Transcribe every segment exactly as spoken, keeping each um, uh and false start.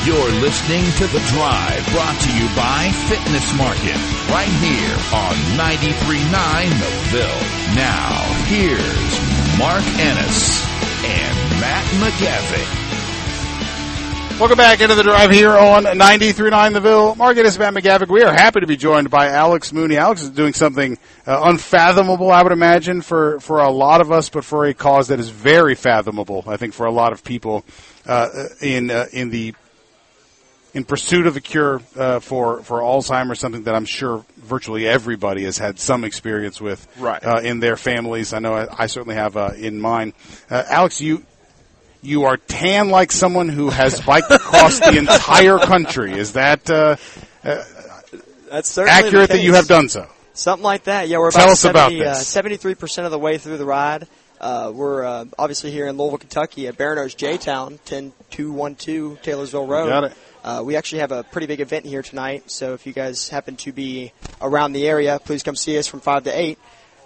You're listening to The Drive, brought to you by Fitness Market, right here on ninety-three point nine The Ville. Now, here's Mark Ennis and Matt McGavick. Welcome back into The Drive here on ninety-three point nine The Ville. Mark Ennis, Matt McGavick. We are happy to be joined by Alex Mooney. Alex is doing something uh, unfathomable, I would imagine, for, for a lot of us, but for a cause that is very fathomable, I think, for a lot of people uh, in uh, in the in pursuit of a cure uh, for, for Alzheimer's, something that I'm sure virtually everybody has had some experience with right. uh, in their families. I know I, I certainly have uh, in mine. Uh, Alex, you you are tan like someone who has biked across the entire country. Is that uh, uh, That's accurate that you have done so? Something like that. Yeah, we're Tell about, us seventy, about uh, this. seventy-three percent of the way through the ride. Uh, we're uh, obviously here in Louisville, Kentucky at Barano's J-Town, ten two one two Taylorsville Road. Got it. Uh, we actually have a pretty big event here tonight, so if you guys happen to be around the area, please come see us from five to eight.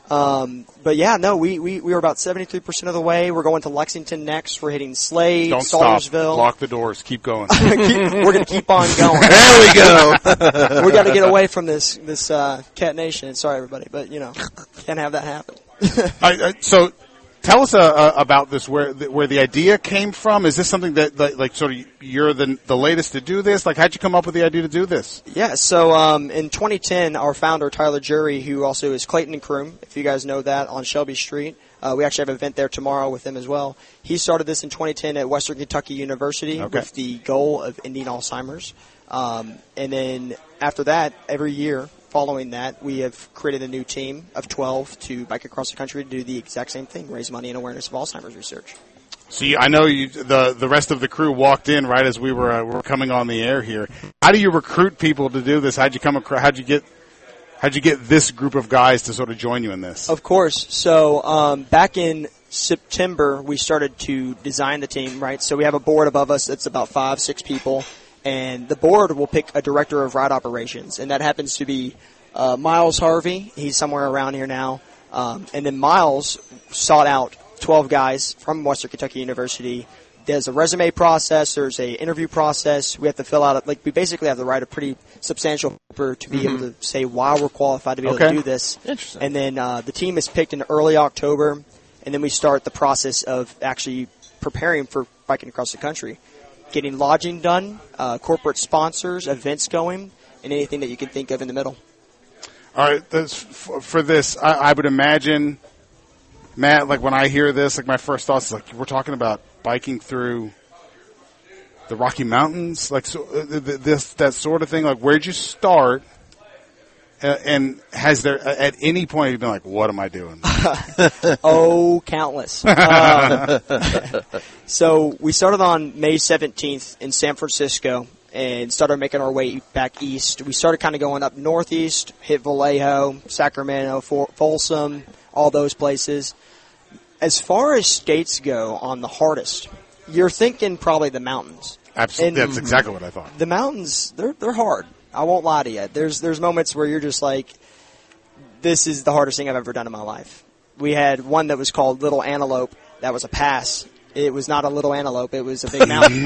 Um, but, yeah, no, we, we, we were about seventy-three percent of the way. We're going to Lexington next. We're hitting Slade, Don't stop. Saltersville. Lock the doors. Keep going. keep, we're going to keep on going. There we go. we got to get away from this this uh, Cat Nation. Sorry, everybody, but, you know, can't have that happen. I, I, so tell us uh, uh, about this, where the, where the idea came from. Is this something that, like, like sort of you're the the latest to do this? Like, how'd you come up with the idea to do this? Yeah, so um, in twenty ten, our founder, Tyler Jury, who also is Clayton and Croom, if you guys know that, on Shelby Street. Uh, we actually have an event there tomorrow with him as well. He started this in twenty ten at Western Kentucky University okay. with the goal of ending Alzheimer's. Um, and then after that, every year following that, we have created a new team of twelve to bike across the country to do the exact same thing, raise money and awareness of Alzheimer's research. So you, I know you, the the rest of the crew walked in right as we were uh, were coming on the air here. How do you recruit people to do this? How'd you come across? How'd you get? How'd you get this group of guys to sort of join you in this? Of course. So um, back in September, we started to design the team. Right. So we have a board above us that's about five, six people, and the board will pick a director of ride operations, and that happens to be uh, Miles Harvey. He's somewhere around here now, um, and then Miles sought out twelve guys from Western Kentucky University. There's a resume process. There's a interview process. We have to fill out, like, we basically have to write a pretty substantial paper to be mm-hmm. able to say why we're qualified to be okay. able to do this. Interesting. And then uh, the team is picked in early October, and then we start the process of actually preparing for biking across the country, getting lodging done, uh, corporate sponsors, events going, and anything that you can think of in the middle. All right, this, for, for this, I, I would imagine, Matt, like when I hear this, like my first thoughts is like we're talking about biking through the Rocky Mountains, like so, uh, this that sort of thing. Like, where'd you start? Uh, and has there at any point you've been like, "What am I doing?" Oh, countless. Um, so we started on May seventeenth in San Francisco and started making our way back east. We started kind of going up northeast, hit Vallejo, Sacramento, Folsom, all those places. As far as states go on the hardest, you're thinking probably the mountains. Absolutely, and that's exactly what I thought. The mountains, they're they're hard. I won't lie to you. There's there's moments where you're just like, this is the hardest thing I've ever done in my life. We had one that was called Little Antelope. That was a pass. It was not a little antelope. It was a big mountain.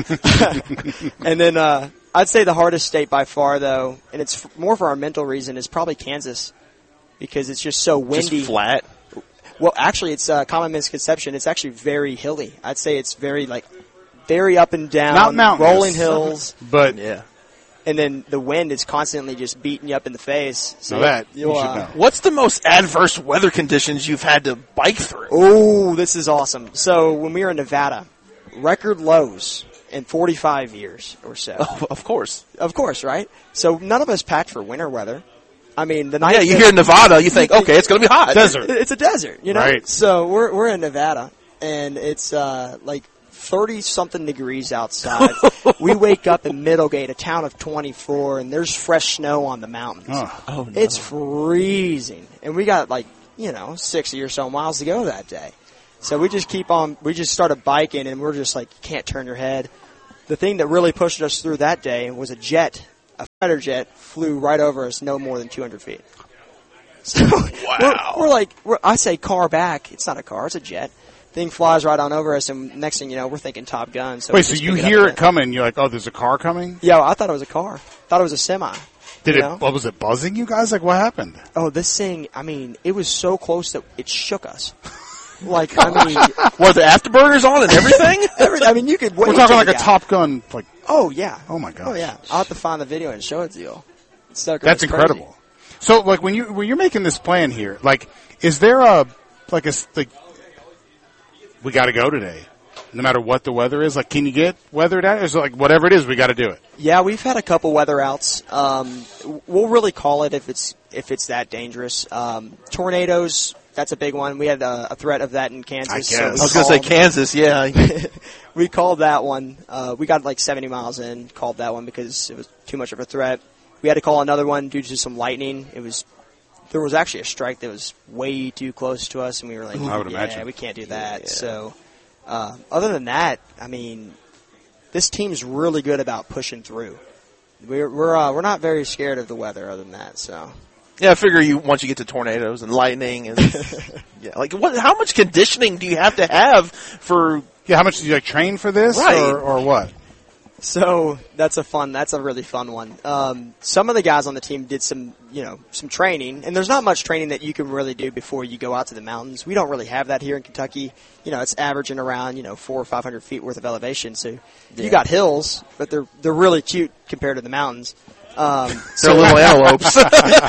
And then uh, I'd say the hardest state by far, though, and it's f- more for our mental reason, is probably Kansas because it's just so windy. Just flat? Well, actually, it's a common misconception. It's actually very hilly. I'd say it's very, like, very up and down, not mountainous, rolling hills. But yeah. And then the wind is constantly just beating you up in the face. So now that you you'll, should uh, know. What's the most adverse weather conditions you've had to bike through? Oh, this is awesome. So when we were in Nevada, record lows in forty-five years or so. Oh, of course. Of course, right? So none of us packed for winter weather. I mean, the night. Yeah, you hear Nevada, you think, okay, it's going to be hot. Desert. It's a desert, you know? Right. So we're we're in Nevada, and it's uh, like thirty-something degrees outside. We wake up in Middlegate, a town of twenty-four, and there's fresh snow on the mountains. Oh. Oh, no. It's freezing. And we got, like, you know, sixty or so miles to go that day. So we just keep on, we just started biking, and we're just like, you can't turn your head. The thing that really pushed us through that day was a jet, a fighter jet, flew right over us no more than two hundred feet. So wow. we're, we're like, we're, I say car back. It's not a car, it's a jet. thing flies right on over us, and next thing you know, we're thinking Top Gun. So we Wait, so just you pick up hear and it coming, you're like, oh, there's a car coming? Yeah, I thought it was a car. Thought it was a semi. Did you it, know? what, was it buzzing you guys? Like, what happened? Oh, this thing, I mean, it was so close that it shook us. Like, I mean, Were the afterburners on and everything? every, I mean, you could wait. We're talking till like it a got- Top Gun, like, Oh, yeah. oh my gosh. Oh, yeah. I'll have to find the video and show it to you. It's so That's it's incredible. crazy. So, like, when you when you're making this plan here, like, is there a like a s- like we got to go today, no matter what the weather is? Like, can you get weathered out? Or is it like whatever it is, we got to do it? Yeah, we've had a couple weather outs. Um, we'll really call it if it's if it's that dangerous. Um, tornadoes, that's a big one. We had a, a threat of that in Kansas. I so guess. we I was going to say called- Kansas, yeah. we called that one. Uh, we got like seventy miles in, called that one because it was too much of a threat. We had to call another one due to some lightning. It was there was actually a strike that was way too close to us, and we were like, I would yeah, imagine. we can't do that. Yeah. So, uh, other than that, I mean, this team's really good about pushing through. We're we're uh, we're not very scared of the weather, other than that. So. Yeah, I figure you once you get to tornadoes and lightning and yeah, like what? How much conditioning do you have to have for? Yeah, how much did you like train for this, Right. or, or what? So that's a fun. That's a really fun one. Um, some of the guys on the team did some, you know, some training, and there's not much training that you can really do before you go out to the mountains. We don't really have that here in Kentucky. You know, it's averaging around, you know, four or five hundred feet worth of elevation. So you got hills, but they're they're really cute compared to the mountains. Um, They're little antelopes.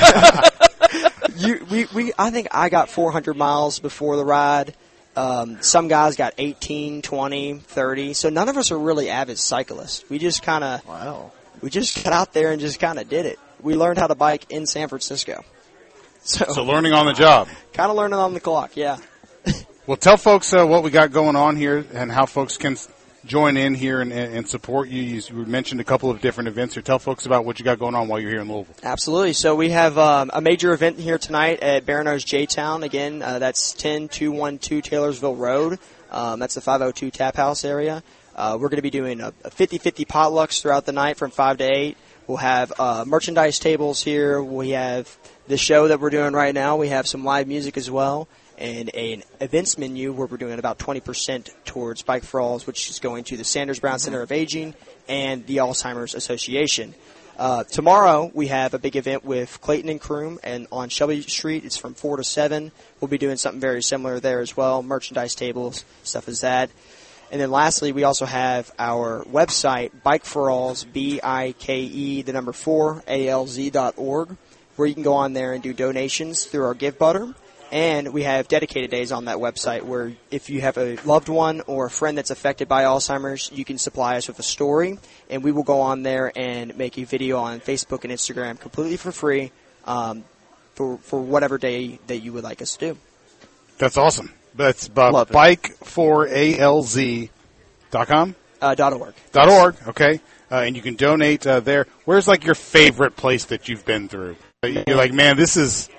you, we, we, I think I got four hundred miles before the ride. Um, some guys got eighteen, twenty, thirty. So none of us are really avid cyclists. We just kind of, Wow. we just got out there and just kind of did it. We learned how to bike in San Francisco. So, So learning on the job. kind of learning on the clock, yeah. Well, tell folks uh, what we got going on here and how folks can s- join in here and, and support you. You you mentioned a couple of different events here. Tell folks about what you got going on while you're here in Louisville. Absolutely. So we have um, a major event here tonight at Barano's J-Town. Again, uh, that's ten two one two Taylorsville Road. Um, that's the five oh two Tap House area. Uh, we're going to be doing a fifty-fifty potlucks throughout the night from five to eight. We'll have uh, merchandise tables here. We have the show that we're doing right now. We have some live music as well. And an events menu where we're doing about twenty percent towards Bike for All, which is going to the Sanders Brown Center of Aging and the Alzheimer's Association. Uh, tomorrow we have a big event with Clayton and Croom, and on Shelby Street it's from four to seven. We'll be doing something very similar there as well, merchandise tables, stuff as that. And then lastly, we also have our website, Bike for All's, B I K E, the number four, A L Z dot org, where you can go on there and do donations through our Give Butter. And we have dedicated days on that website where if you have a loved one or a friend that's affected by Alzheimer's, you can supply us with a story, and we will go on there and make a video on Facebook and Instagram completely for free um, for for whatever day that you would like us to do. That's awesome. That's uh, Love it. bike for A L Z dot com? Uh, dot .org. Dot .org, okay. Uh, and you can donate uh, there. Where's, like, your favorite place that you've been through? You're like, man, this is...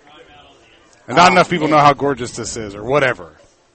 And not Oh, enough people man. know how gorgeous this is, or whatever.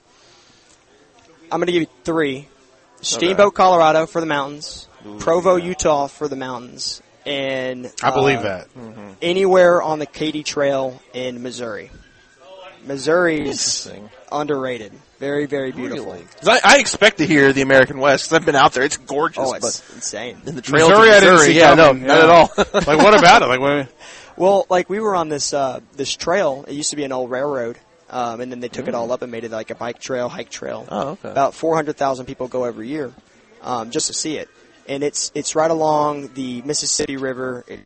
I'm going to give you three. Steamboat, Colorado for the mountains. Provo, Utah for the mountains. And I believe uh, that. anywhere on the Katy Trail in Missouri. Missouri is Interesting. underrated. Very, very beautiful. Really? 'Cause I, I expect to hear the American West because I've been out there. It's gorgeous. Oh, it's but insane. in the trails Missouri, of I didn't Missouri, see yeah, no, coming, not yeah. at all. Like, what about it? Like, what, Well, like we were on this uh, this trail. It used to be an old railroad, um, and then they took it all up and made it like a bike trail, hike trail. Oh, okay. About four hundred thousand people go every year um, just to see it, and it's it's right along the Mississippi River. It,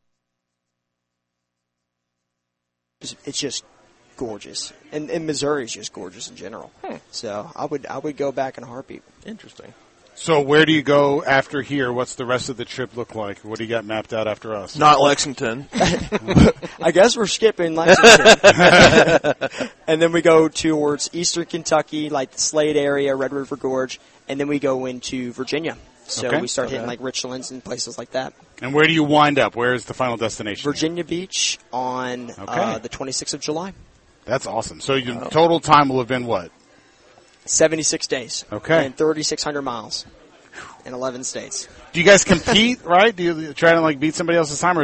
it's just gorgeous, and, and Missouri is just gorgeous in general. Hmm. So I would I would go back in a heartbeat. Interesting. so where do you go after here? What's the rest of the trip look like? What do you got mapped out after us? Not Lexington. I guess we're skipping Lexington. And then we go towards eastern Kentucky, like the Slade area, Red River Gorge, and then we go into Virginia. So Okay. we start hitting Okay. like Richlands and places like that. And where do you wind up? Where is the final destination? Virginia Beach on uh, Okay. the twenty-sixth of July. That's awesome. So your total time will have been what? seventy-six days. Okay. And thirty-six hundred miles in eleven states. Do you guys compete, right? Do you try to like beat somebody else's time, or